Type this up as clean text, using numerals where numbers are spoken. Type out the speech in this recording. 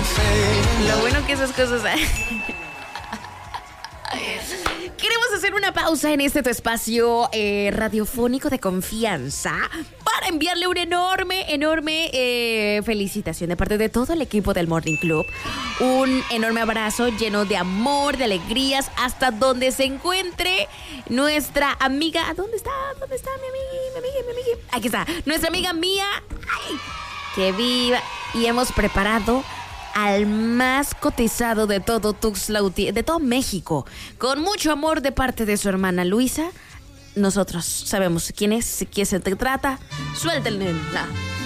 Lo bueno que esas cosas... Queremos hacer una pausa en este tu espacio radiofónico de confianza para enviarle una enorme felicitación de parte de todo el equipo del Morning Club. Un enorme abrazo lleno de amor, de alegrías, hasta donde se encuentre nuestra amiga. ¿Dónde está? Mi amiga. Aquí está, nuestra amiga Mía. ¡Ay! ¡Que viva! Y hemos preparado al más cotizado de todo Tuxtla Gutiérrez, de todo México, con mucho amor de parte de su hermana Luisa. Nosotros sabemos quién es, quién se te trata. Suéltenla.